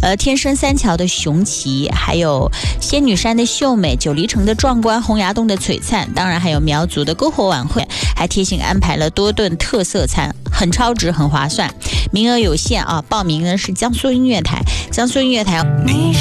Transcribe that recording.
天生三桥的雄奇，还有仙女山的秀美，九黎城的壮观，洪崖洞的璀璨，当然还有苗族的篝火晚会，还贴心安排了多顿特色餐，很超值，很划算。名额有限啊，报名呢是江苏音乐台，江苏音乐台。 你